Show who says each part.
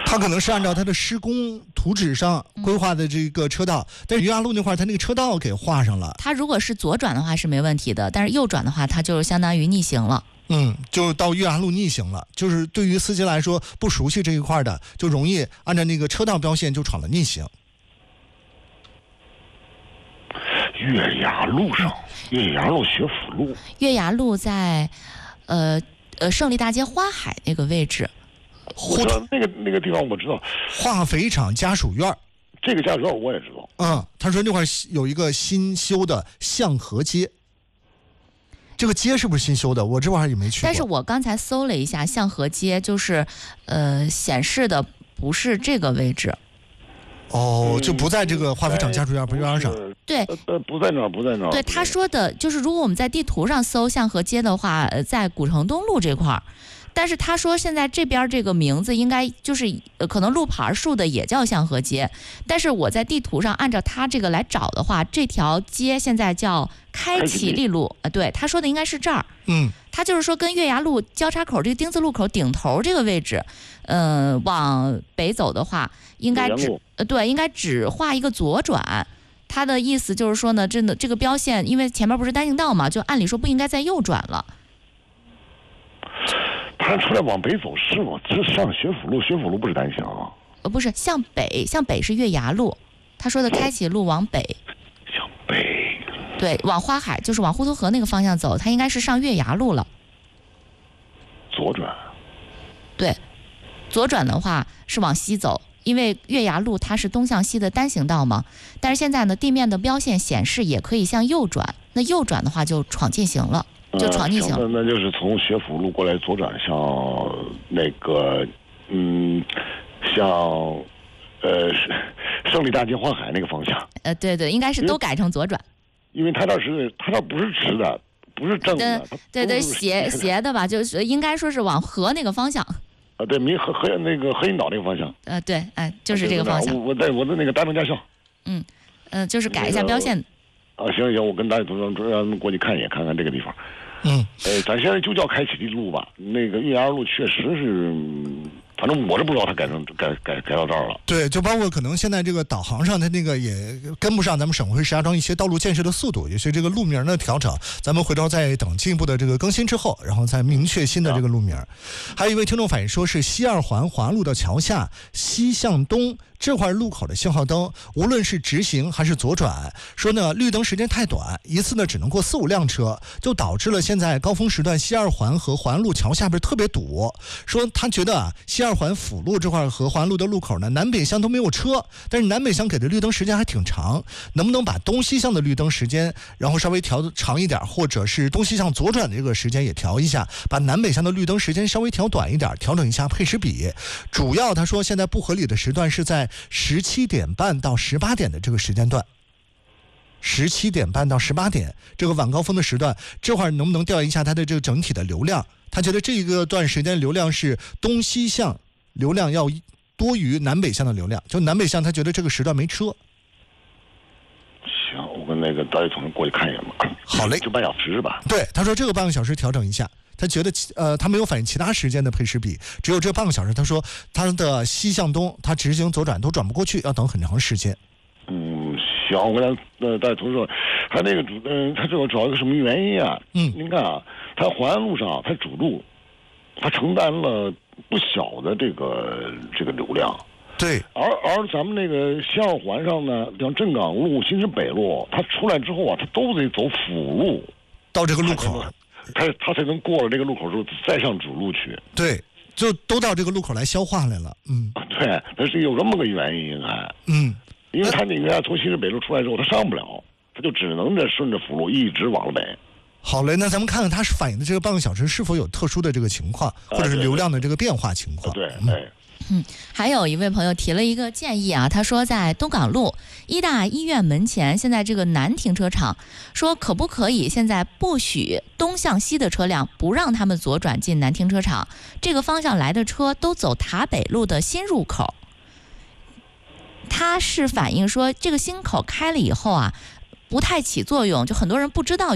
Speaker 1: 他可能是按照他的施工图纸上规划的这个车道，但是余衙路那块他那个车道给画上了。
Speaker 2: 他如果是左转的话是没问题的，但是右转的话，他就相当于逆行了。
Speaker 1: 就到余衙路逆行了，就是对于司机来说不熟悉这一块的，就容易按照那个车道标线就闯了逆行。
Speaker 3: 月牙路上，月牙路学府路。
Speaker 2: 月牙路在胜利大街花海那个位置。
Speaker 3: 我知道那个地方我知道，
Speaker 1: 化肥厂家属院。
Speaker 3: 这个家属院我也知道。
Speaker 1: 他说那块有一个新修的向河街。这个街是不是新修的？我这块也没去过。
Speaker 2: 但是我刚才搜了一下向河街，就是显示的不是这个位置。
Speaker 1: 就不在这个化肥厂家属院边上。
Speaker 2: 对，
Speaker 3: 不在那儿。
Speaker 2: 对，他说的就是，如果我们在地图上搜向河街的话，在古城东路这块儿。但是他说现在这边这个名字应该就是可能路牌竖的也叫向河街，但是我在地图上按照他这个来找的话，这条街现在叫开启利路。对，他说的应该是这儿。他就是说跟月牙路交叉口这个丁字路口顶头这个位置，往北走的话，应该只画一个左转。他的意思就是说呢，真的这个标线，因为前面不是单行道嘛，就按理说不应该再右转了。
Speaker 3: 他出来往北走是吗？这上学府路，学府路不是单行啊？
Speaker 2: 不是，向北是月牙路。他说的开启路往北。
Speaker 3: 向北。
Speaker 2: 对，往花海就是往滹沱河那个方向走，他应该是上月牙路了。
Speaker 3: 左转。
Speaker 2: 对，左转的话是往西走，因为月牙路它是东向西的单行道嘛。但是现在呢，地面的标线显示也可以向右转，那右转的话就闯禁行了。就闯逆行，
Speaker 3: 那就是从学府路过来左转向那个向胜利大街花海那个方向。
Speaker 2: 对，应该是都改成左转。
Speaker 3: 因为他那不是直的，不是正的。
Speaker 2: 对，斜的吧，就是应该说是往河那个方向。
Speaker 3: 对，河那个河阴岛那个方向。
Speaker 2: 对，就是这个方向。
Speaker 3: 我在那个大众驾校。
Speaker 2: 就是改一下标线。
Speaker 3: 行，我跟大家同让他们过去看一眼，看看这个地方。咱现在就叫开启地路吧。那个月牙路确实是，反正我是不知道它改到这儿了。
Speaker 1: 对，就包括可能现在这个导航上它那个也跟不上咱们省会石家庄一些道路建设的速度，有些这个路名的调整，咱们回头再等进一步的这个更新之后，然后再明确新的这个路名。还有一位听众反映说，是西二环华路的桥下西向东这块路口的信号灯，无论是直行还是左转，说呢绿灯时间太短，一次呢只能过4-5辆车，就导致了现在高峰时段西二环和环路桥下边特别堵。说他觉得西二环辅路这块和环路的路口呢，南北向都没有车，但是南北向给的绿灯时间还挺长，能不能把东西向的绿灯时间然后稍微调长一点，或者是东西向左转的这个时间也调一下，把南北向的绿灯时间稍微调短一点，调整一下配时比。主要他说现在不合理的时段是在17点半到18点的这个时间段，17点半到18点这个晚高峰的时段，这会儿能不能调一下它的这个整体的流量？他觉得这个段时间流量是东西向流量要多于南北向的流量，就南北向他觉得这个时段没车。
Speaker 3: 行，我跟那个大家同事过去看一眼吧。
Speaker 1: 好嘞，
Speaker 3: 就半小时是吧？
Speaker 1: 对，他说这个半个小时调整一下。他觉得他没有反映其他时间的配时比，只有这半个小时。他说他的西向东，他直行左转都转不过去，要等很长时间。
Speaker 3: 行，我跟大家同事说，他那个他这个找一个什么原因啊？您看啊，他环安路上他主路，他承担了不小的这个流量。
Speaker 1: 对，
Speaker 3: 而咱们那个西二环上呢，像镇港路、新市北路，他出来之后啊，他都得走辅路
Speaker 1: 到这个路口。
Speaker 3: 他才能过了这个路口之后再上主路去。
Speaker 1: 对，就都到这个路口来消化来了。
Speaker 3: 对，他是有这么个原因应该。因为他那个从新市北路出来之后他上不了，他就只能顺着辅路一直往了北。
Speaker 1: 好嘞，那咱们看看他是反映的这个半个小时是否有特殊的这个情况，或者是流量的这个变化情况。
Speaker 3: 对。
Speaker 2: 还有一位朋友提了一个建议啊，他说在东港路医大医院门前，现在这个南停车场，说可不可以现在不许东向西的车辆不让他们左转进南停车场，这个方向来的车都走塔北路的新入口。他是反映说这个新口开了以后啊，不太起作用，就很多人不知道